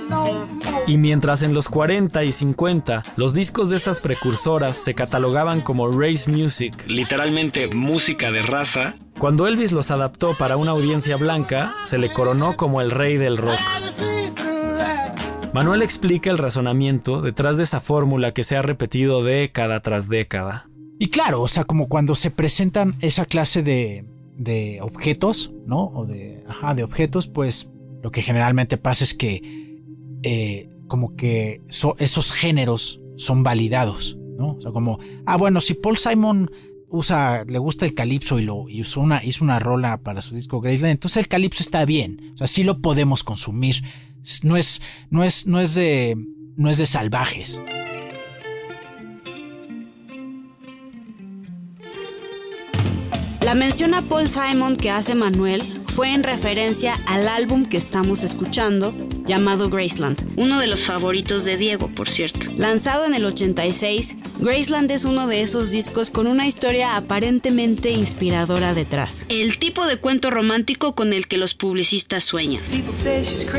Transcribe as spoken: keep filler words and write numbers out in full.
Y mientras en los cuarenta y cincuenta los discos de estas precursoras se catalogaban como race music, literalmente música de raza, cuando Elvis los adaptó para una audiencia blanca, se le coronó como el rey del rock. Manuel explica el razonamiento detrás de esa fórmula que se ha repetido década tras década. Y claro, o sea, como cuando se presentan esa clase de, de objetos, ¿no? O de, ajá, de objetos, pues lo que generalmente pasa es que eh, como que so, esos géneros son validados, ¿no? O sea, como, ah, bueno, si Paul Simon usa, le gusta el calipso y lo y usó una, hizo una rola para su disco Graceland, entonces el calipso está bien, o sea, sí lo podemos consumir. No es, no es, no es de, no es de salvajes. La mención a Paul Simon que hace Manuel fue en referencia al álbum que estamos escuchando, llamado Graceland, uno de los favoritos de Diego, por cierto. Lanzado en el ochenta y seis, Graceland es uno de esos discos con una historia aparentemente inspiradora detrás. El tipo de cuento romántico con el que los publicistas sueñan.